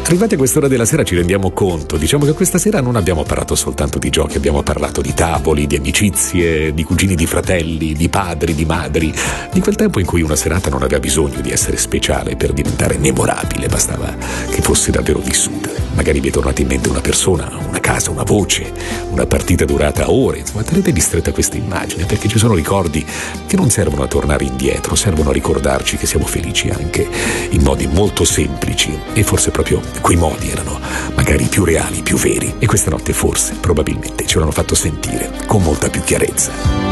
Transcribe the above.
Arrivati a quest'ora della sera ci rendiamo conto, diciamo che questa sera non abbiamo parlato soltanto di giochi, abbiamo parlato di tavoli, di amicizie, di cugini, di fratelli, di padri, di madri, di quel tempo in cui una serata non aveva bisogno di essere speciale per diventare memorabile, bastava che fosse davvero vissuta. Magari vi è tornata in mente una persona, una casa, una voce, una partita durata ore, insomma tenetevi stretta questa immagine, perché ci sono ricordi che non servono a tornare indietro, servono a ricordarci che siamo felici anche in modi molto semplici, e forse proprio quei modi erano magari più reali, più veri, e questa notte forse, probabilmente ce l'hanno fatto sentire con molta più chiarezza.